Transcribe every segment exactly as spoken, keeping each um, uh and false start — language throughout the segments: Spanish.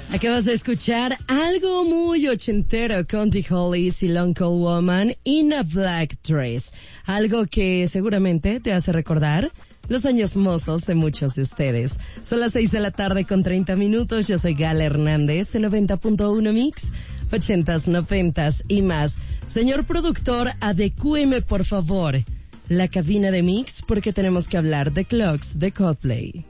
Acabas de escuchar algo muy ochentero con The Hollies y Long Cold Woman in a Black Dress. Algo que seguramente te hace recordar los años mozos de muchos de ustedes. Son las seis de la tarde con treinta minutos. Yo soy Gala Hernández en noventa punto uno Mix, ochentas, noventas y más. Señor productor, adecúeme por favor la cabina de Mix porque tenemos que hablar de Clocks de Coldplay.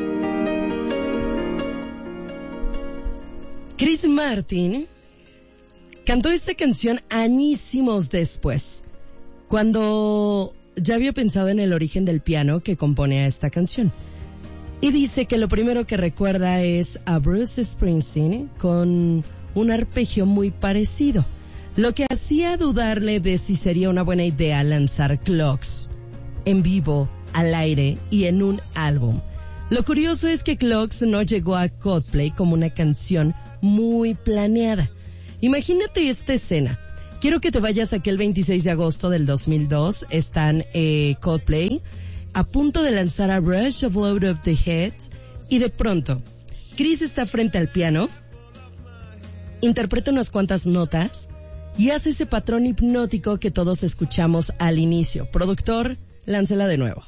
Chris Martin cantó esta canción añísimos después, cuando ya había pensado en el origen del piano que compone a esta canción. Y dice que lo primero que recuerda es a Bruce Springsteen con un arpegio muy parecido, lo que hacía dudarle de si sería una buena idea lanzar Clocks en vivo, al aire y en un álbum. Lo curioso es que Clocks no llegó a Coldplay como una canción muy planeada. Imagínate esta escena. Quiero que te vayas aquí el veintiséis de agosto del dos mil dos. Están eh, Coldplay a punto de lanzar a Rush of Load of the Heads y de pronto Chris está frente al piano, interpreta unas cuantas notas y hace ese patrón hipnótico que todos escuchamos al inicio. Productor, láncela de nuevo.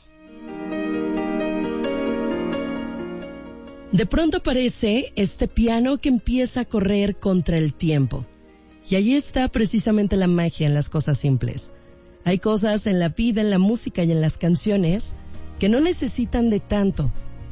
De pronto aparece este piano que empieza a correr contra el tiempo. Y ahí está precisamente la magia en las cosas simples. Hay cosas en la vida, en la música y en las canciones que no necesitan de tanto,